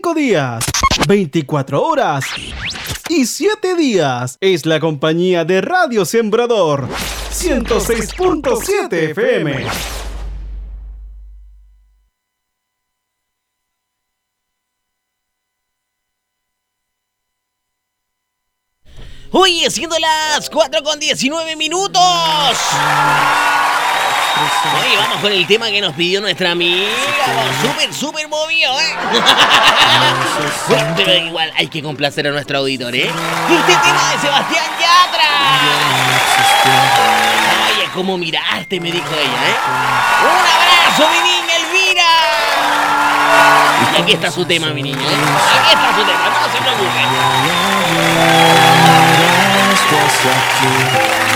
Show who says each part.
Speaker 1: 5 días, 24 horas y 7 días. Es la compañía de Radio Sembrador 106.7 FM.
Speaker 2: Oye, siendo las 4:19. Oye, vamos con el tema que nos pidió nuestra amiga. Súper movido, Bueno, pero igual hay que complacer a nuestro auditor, Este tema de Sebastián Yatra. Oye, cómo miraste, me dijo ella, Un abrazo, mi niña Elvira. Y aquí está su tema, mi niña, Aquí está su tema, no se preocupen.